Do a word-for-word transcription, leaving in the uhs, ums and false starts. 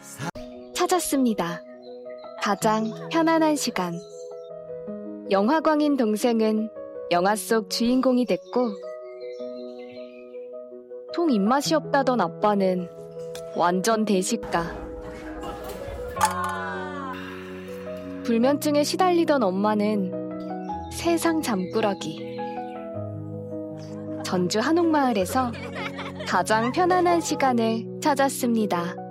찾았습니다. 가장 편안한 시간. 영화광인 동생은 영화 속 주인공이 됐고, 통 입맛이 없다던 아빠는 완전 대식가. 불면증에 시달리던 엄마는 세상 잠꾸러기. 전주 한옥마을에서 가장 편안한 시간을 찾았습니다.